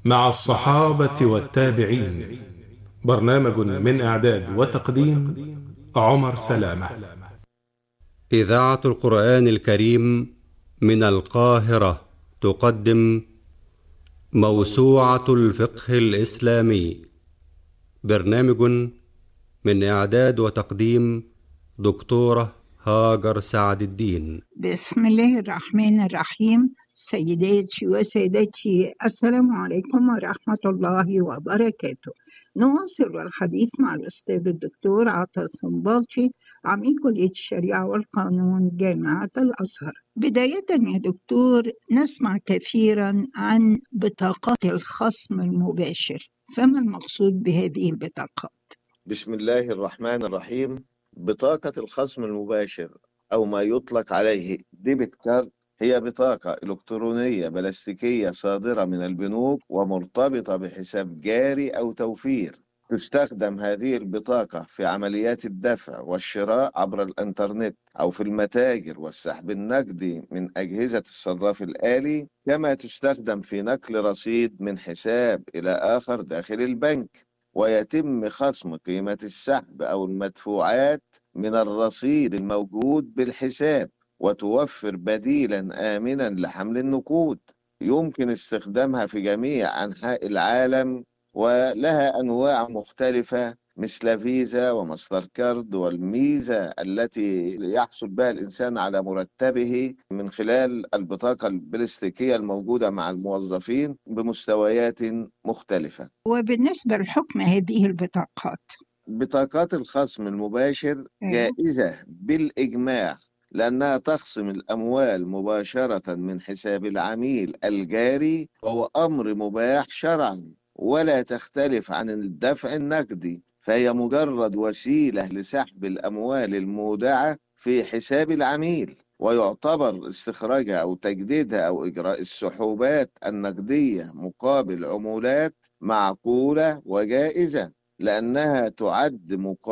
مع الصحابة والتابعين. برنامج من إعداد وتقديم عمر سلامة. إذاعة القرآن الكريم من القاهرة تقدم موسوعة الفقه الإسلامي. برنامج من إعداد وتقديم دكتورة هاجر سعد الدين. بسم الله الرحمن الرحيم. سيداتي وسادتي، السلام عليكم ورحمة الله وبركاته. نواصل الحديث مع الأستاذ الدكتور عطا الصنباطي، عميد كلية الشريعة والقانون جامعة الأزهر. بداية يا دكتور، نسمع كثيرا عن بطاقات الخصم المباشر، فما المقصود بهذه البطاقات؟ بسم الله الرحمن الرحيم. بطاقة الخصم المباشر أو ما يطلق عليه ديبت كارد هي بطاقة إلكترونية بلاستيكية صادرة من البنوك ومرتبطة بحساب جاري أو توفير. تستخدم هذه البطاقة في عمليات الدفع والشراء عبر الإنترنت أو في المتاجر والسحب النقدي من أجهزة الصراف الآلي، كما تستخدم في نقل رصيد من حساب إلى آخر داخل البنك، ويتم خصم قيمة السحب أو المدفوعات من الرصيد الموجود بالحساب، وتوفر بديلا آمنا لحمل النقود يمكن استخدامها في جميع أنحاء العالم، ولها أنواع مختلفة مثل فيزا وماستر كارد. والميزة التي يحصل بها الإنسان على مرتبه من خلال البطاقة البلاستيكية الموجودة مع الموظفين بمستويات مختلفة. وبالنسبة لحكم هذه البطاقات؟ بطاقات الخصم المباشر جائزة بالإجماع، لأنها تخصم الأموال مباشرة من حساب العميل الجاري، وهو أمر مباح شرعا ولا تختلف عن الدفع النقدي، فهي مجرد وسيلة لسحب الأموال المودعة في حساب العميل، ويعتبر استخراجها أو تجديدها أو إجراء السحوبات النقدية مقابل عمولات معقولة وجائزة، لأنها تعد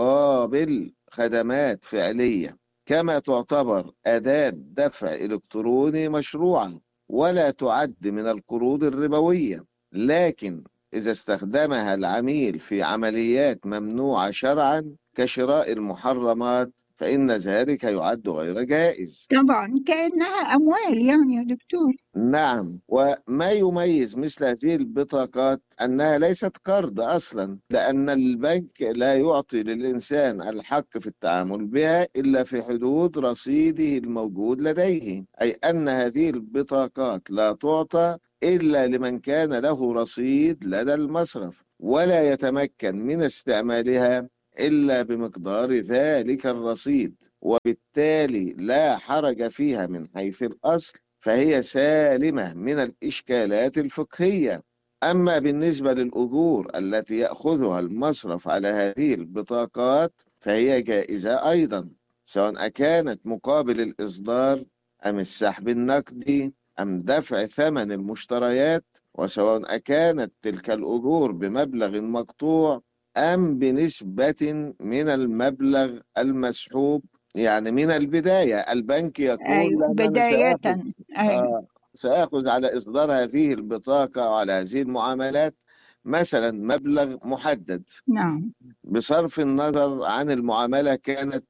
مقابل خدمات فعلية، كما تعتبر أداة دفع إلكتروني مشروعة، ولا تعد من القروض الربوية. لكن إذا استخدمها العميل في عمليات ممنوعة شرعا كشراء المحرمات فإن ذلك يعد غير جائز. طبعا كأنها أموال يعني يا دكتور. نعم، وما يميز مثل هذه البطاقات أنها ليست قرض أصلا، لأن البنك لا يعطي للإنسان الحق في التعامل بها إلا في حدود رصيده الموجود لديه، أي أن هذه البطاقات لا تعطى إلا لمن كان له رصيد لدى المصرف، ولا يتمكن من استعمالها إلا بمقدار ذلك الرصيد، وبالتالي لا حرج فيها من حيث الأصل، فهي سالمة من الإشكالات الفقهية. أما بالنسبة للأجور التي يأخذها المصرف على هذه البطاقات فهي جائزة أيضا، سواء كانت مقابل الإصدار أم السحب النقدي أم دفع ثمن المشتريات، وسواء كانت تلك الأجور بمبلغ مقطوع أم بنسبة من المبلغ المسحوب. يعني من البداية البنك يقول أيوة، لنا أنا بداية. أيوة. سآخذ على إصدار هذه البطاقة وعلى هذه المعاملات مثلا مبلغ محدد، نعم. بصرف النظر عن المعاملة كانت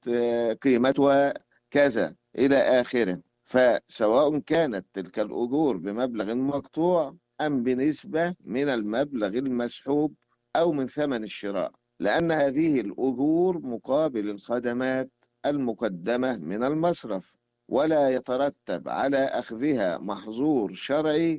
قيمتها كذا إلى آخره. فسواء كانت تلك الأجور بمبلغ مقطوع أم بنسبة من المبلغ المسحوب أو من ثمن الشراء، لأن هذه الأجور مقابل الخدمات المقدمة من المصرف، ولا يترتب على أخذها محظور شرعي.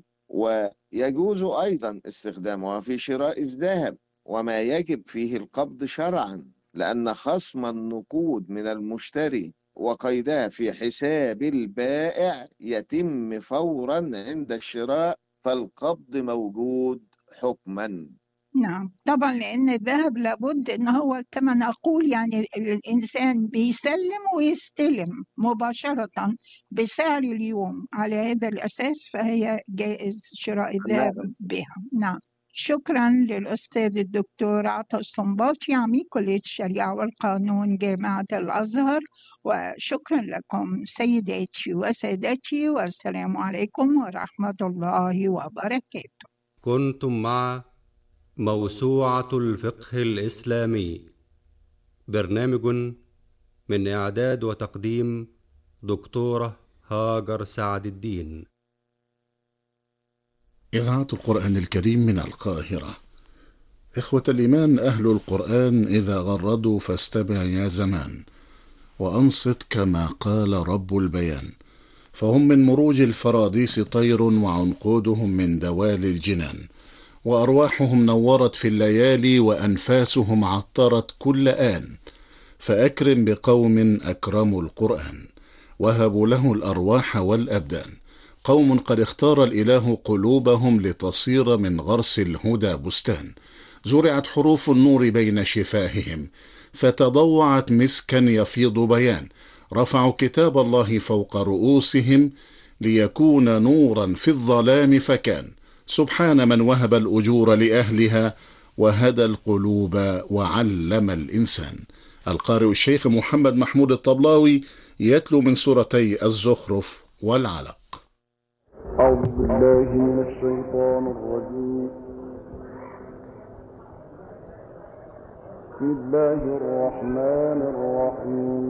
ويجوز أيضا استخدامها في شراء الذهب وما يجب فيه القبض شرعا، لأن خصم النقود من المشتري وقيدها في حساب البائع يتم فورا عند الشراء، فالقبض موجود حكما. نعم طبعا، لأن الذهب لابد إن هو كما نقول يعني الإنسان بيسلم ويستلم مباشرة بسعر اليوم، على هذا الأساس فهي جائز شراء الذهب بها. نعم. شكرا للأستاذ الدكتور عطا الصنباطي، عميد كلية الشريعة والقانون جامعة الأزهر، وشكرا لكم سيداتي وسادتي، والسلام عليكم ورحمة الله وبركاته. كنتم مع موسوعة الفقه الإسلامي، برنامج من إعداد وتقديم دكتورة هاجر سعد الدين. إذاعة القرآن الكريم من القاهرة. إخوة الإيمان، أهل القرآن إذا غردوا فاستمع يا زمان، وأنصت كما قال رب البيان. فهم من مروج الفراديس طير، وعنقودهم من دوال الجنان، وأرواحهم نورت في الليالي، وأنفاسهم عطرت كل آن. فأكرم بقوم أكرموا القرآن، وهبوا له الأرواح والأبدان. قوم قد اختار الإله قلوبهم لتصير من غرس الهدى بستان. زرعت حروف النور بين شفاههم، فتضوعت مسكا يفيض بيان. رفعوا كتاب الله فوق رؤوسهم، ليكون نورا في الظلام فكان. سبحان من وهب الأجور لأهلها، وهدى القلوب وعلم الإنسان. القارئ الشيخ محمد محمود الطبلاوي يتلو من سورتي الزخرف والعلق. أعوذ بالله من الشيطان الرجيم. بسم الله الرحمن الرحيم.